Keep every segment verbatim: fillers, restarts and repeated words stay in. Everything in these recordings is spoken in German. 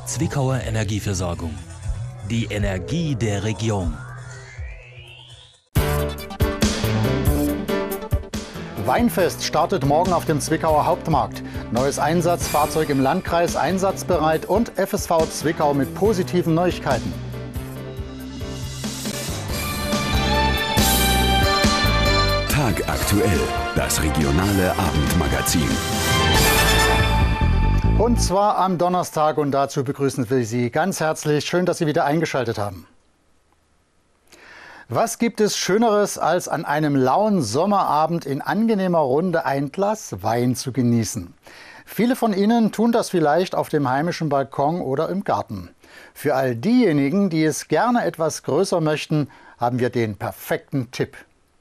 Zwickauer Energieversorgung. Die Energie der Region. Weinfest startet morgen auf dem Zwickauer Hauptmarkt. Neues Einsatzfahrzeug im Landkreis einsatzbereit und F S V Zwickau mit positiven Neuigkeiten. Tagaktuell, das regionale Abendmagazin. Und zwar am Donnerstag, und dazu begrüßen wir Sie ganz herzlich. Schön, dass Sie wieder eingeschaltet haben. Was gibt es Schöneres, als an einem lauen Sommerabend in angenehmer Runde ein Glas Wein zu genießen? Viele von Ihnen tun das vielleicht auf dem heimischen Balkon oder im Garten. Für all diejenigen, die es gerne etwas größer möchten, haben wir den perfekten Tipp.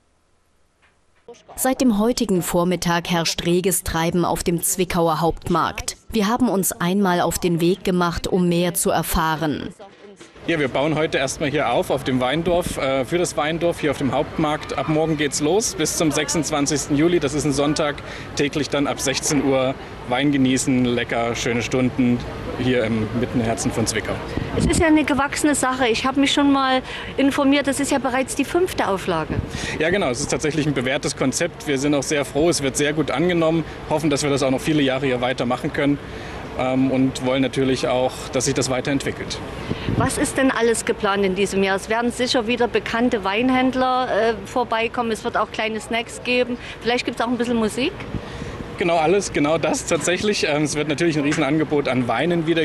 Seit dem heutigen Vormittag herrscht reges Treiben auf dem Zwickauer Hauptmarkt. Wir haben uns einmal auf den Weg gemacht, um mehr zu erfahren. Ja, wir bauen heute erstmal hier auf, auf dem Weindorf, äh, für das Weindorf hier auf dem Hauptmarkt. Ab morgen geht's los bis zum sechsundzwanzigsten Juli, das ist ein Sonntag, täglich dann ab sechzehn Uhr Wein genießen, lecker, schöne Stunden hier im mitten Herzen von Zwickau. Es ist ja eine gewachsene Sache. Ich habe mich schon mal informiert, das ist ja bereits die fünfte Auflage. Ja genau, es ist tatsächlich ein bewährtes Konzept. Wir sind auch sehr froh, es wird sehr gut angenommen, hoffen, dass wir das auch noch viele Jahre hier weitermachen können. Und wollen natürlich auch, dass sich das weiterentwickelt. Was ist denn alles geplant in diesem Jahr? Es werden sicher wieder bekannte Weinhändler äh, vorbeikommen. Es wird auch kleine Snacks geben. Vielleicht gibt es auch ein bisschen Musik? Genau alles, genau das tatsächlich. Es wird natürlich ein Riesenangebot an Weinen wieder